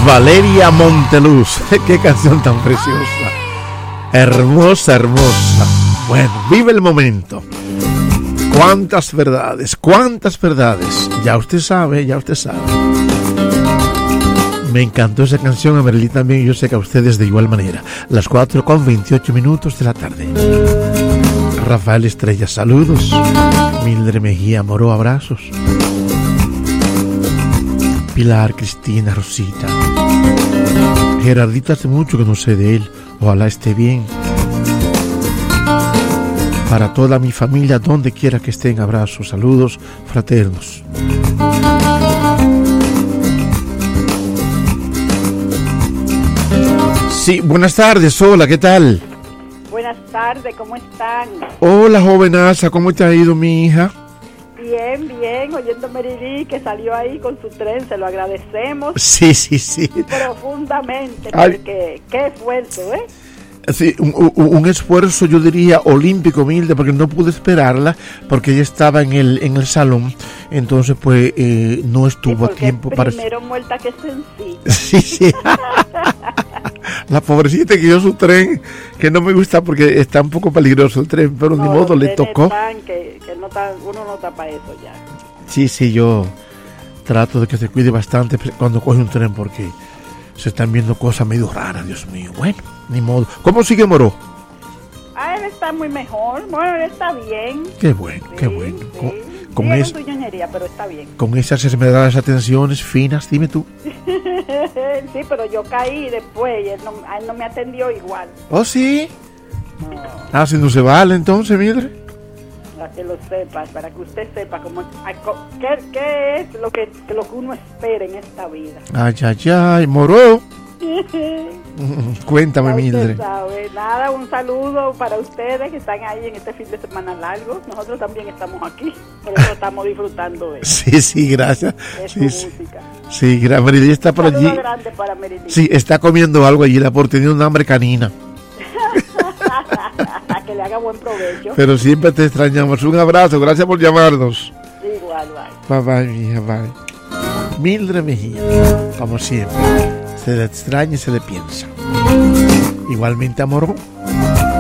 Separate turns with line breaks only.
Valeria Monteluz, qué canción tan preciosa. Hermosa, hermosa. Bueno, vive el momento. Cuántas verdades, cuántas verdades. Ya usted sabe, ya usted sabe. Me encantó esa canción, a Merlí también, yo sé que a ustedes de igual manera. Las 4:28 de la tarde. Rafael Estrella, saludos. Mildred Mejía Moró, abrazos. Pilar, Cristina, Rosita. Gerardito, hace mucho que no sé de él. Ojalá esté bien. Para toda mi familia, donde quiera que estén, abrazos, saludos fraternos. Sí, buenas tardes, hola, ¿qué tal?
Buenas tardes, ¿cómo están?
Hola, jovenaza, ¿cómo te ha ido, mi hija?
Bien, bien, oyendo Merlí que salió ahí con su tren, se lo agradecemos.
Sí.
Profundamente, porque qué esfuerzo, ¿eh?
Sí, un esfuerzo, yo diría, olímpico, Milde, porque no pude esperarla, porque ella estaba en el salón, entonces pues no estuvo a tiempo para...
Primero muerta que sencilla.
Sí. La pobrecita que yo su tren, que no me gusta porque está un poco peligroso el tren, pero ni modo, le tocó.
Uno no tapa eso ya.
Sí, yo trato de que se cuide bastante cuando coge un tren porque se están viendo cosas medio raras, Dios mío. Bueno, ni modo. ¿Cómo sigue Moró?
Él está muy mejor, bueno, él está bien.
Qué bueno, sí, qué bueno.
Sí. Con su ñoñería, pero está bien.
Con esas enfermedades, atenciones finas, dime tú.
Sí, pero yo caí después y él no me atendió igual.
¿Oh, sí?
No.
Si no se vale entonces, Mildred.
Para que lo sepas, para que usted sepa qué es lo que uno espera en esta vida.
Ay, Moró. Cuéntame, Mildred.
Nada, un saludo para ustedes que están ahí en este fin de semana largo. Nosotros también estamos aquí, por eso estamos disfrutando de
Sí, gracias.
Es su música.
Sí, Merlí está por allí.
Grande para Merlí.
Sí, está comiendo algo allí, por tener un hambre canina.
Que le haga buen provecho.
Pero siempre te extrañamos. Un abrazo, gracias por llamarnos.
Igual, bye.
Bye, mija, bye. Mildred Mejía, como siempre. Se le extraña y se le piensa. Igualmente a Moró.